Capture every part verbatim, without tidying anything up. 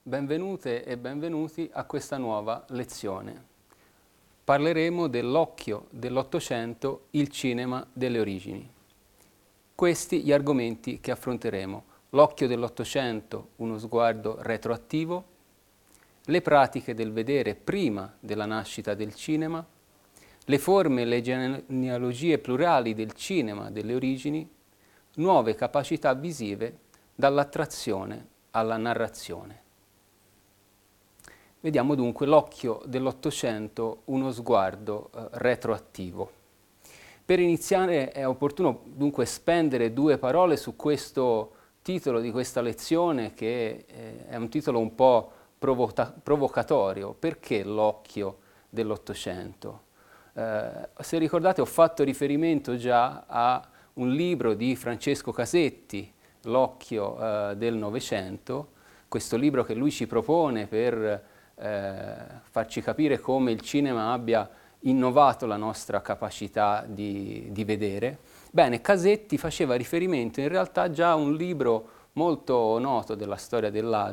benvenute e benvenuti a questa nuova lezione. Parleremo dell'occhio dell'Ottocento, il cinema delle origini. Questi gli argomenti che affronteremo: l'occhio dell'Ottocento, uno sguardo retroattivo, le pratiche del vedere prima della nascita del cinema, le forme e le genealogie plurali del cinema delle origini, nuove capacità visive dall'attrazione alla narrazione. Vediamo dunque l'occhio dell'Ottocento, uno sguardo eh, retroattivo. Per iniziare è opportuno dunque spendere due parole su questo titolo di questa lezione, che eh, è un titolo un po' provocatorio. Perché l'occhio dell'Ottocento? Eh, se ricordate, ho fatto riferimento già a un libro di Francesco Casetti, L'occhio eh, del Novecento, questo libro che lui ci propone per eh, farci capire come il cinema abbia innovato la nostra capacità di, di vedere. Bene, Casetti faceva riferimento in realtà già a un libro molto noto della storia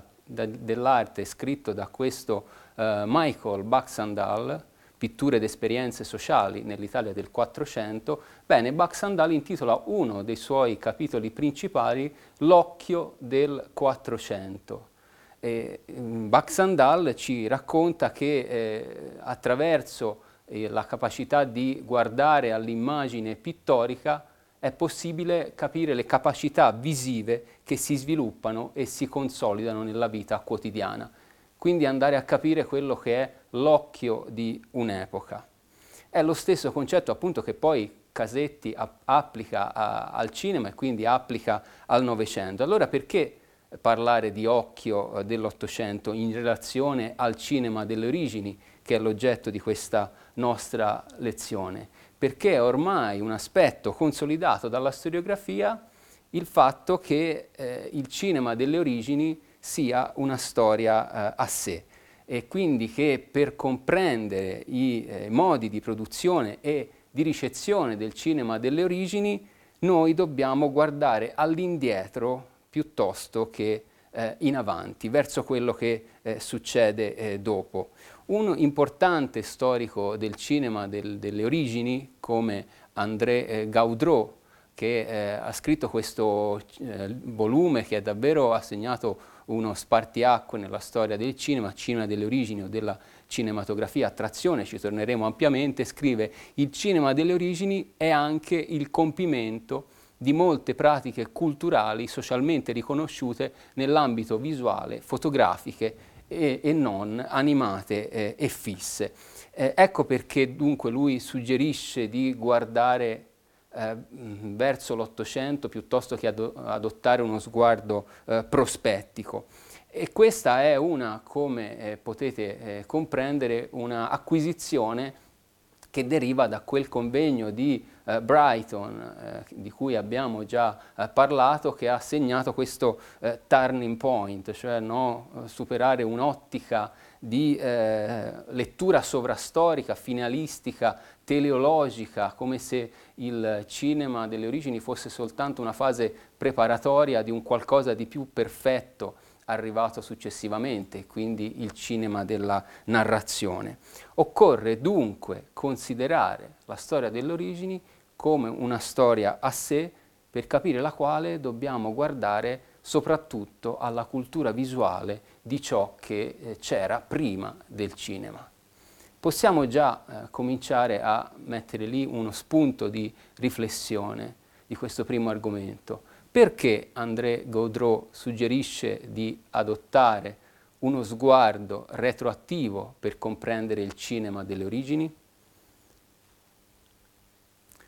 dell'arte, scritto da questo eh, Michael Baxandall, Pitture ed esperienze sociali nell'Italia del Quattrocento. Bene, Baxandall intitola uno dei suoi capitoli principali L'occhio del Quattrocento. E, Baxandall ci racconta che eh, attraverso eh, la capacità di guardare all'immagine pittorica è possibile capire le capacità visive che si sviluppano e si consolidano nella vita quotidiana. Quindi andare a capire quello che è l'occhio di un'epoca. È lo stesso concetto appunto che poi Casetti applica a, al cinema e quindi applica al Novecento. Allora perché parlare di occhio dell'Ottocento in relazione al cinema delle origini, che è l'oggetto di questa nostra lezione? Perché è ormai un aspetto consolidato dalla storiografia il fatto che eh, il cinema delle origini sia una storia eh, a sé, e quindi che per comprendere i eh, modi di produzione e di ricezione del cinema delle origini noi dobbiamo guardare all'indietro piuttosto che eh, in avanti, verso quello che eh, succede eh, dopo. Un importante storico del cinema del, delle origini come André eh, Gaudreau, che eh, ha scritto questo eh, volume che è davvero assegnato uno spartiacque nella storia del cinema, cinema delle origini o della cinematografia a trazione, ci torneremo ampiamente, scrive: il cinema delle origini è anche il compimento di molte pratiche culturali socialmente riconosciute nell'ambito visuale, fotografiche e, e non, animate eh, e fisse. Eh, ecco perché dunque lui suggerisce di guardare Eh, verso l'Ottocento piuttosto che ado adottare uno sguardo eh, prospettico. E questa è una, come eh, potete eh, comprendere, una acquisizione che deriva da quel convegno di eh, Brighton, eh, di cui abbiamo già eh, parlato, che ha segnato questo eh, turning point, cioè no, superare un'ottica di eh, lettura sovrastorica, finalistica, teleologica, come se il cinema delle origini fosse soltanto una fase preparatoria di un qualcosa di più perfetto arrivato successivamente, quindi il cinema della narrazione. Occorre dunque considerare la storia delle origini come una storia a sé, per capire la quale dobbiamo guardare soprattutto alla cultura visuale di ciò che eh, c'era prima del cinema. Possiamo già eh, cominciare a mettere lì uno spunto di riflessione di questo primo argomento. Perché André Gaudreau suggerisce di adottare uno sguardo retroattivo per comprendere il cinema delle origini?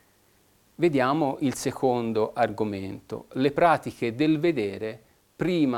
Vediamo il secondo argomento: le pratiche del vedere prima